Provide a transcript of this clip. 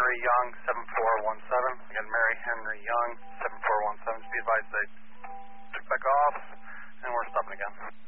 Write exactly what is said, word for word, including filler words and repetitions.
Henry Young, seven four one seven. Again, Mary Henry Young, seven four one seven. Be advised they took back off, and we're stopping again.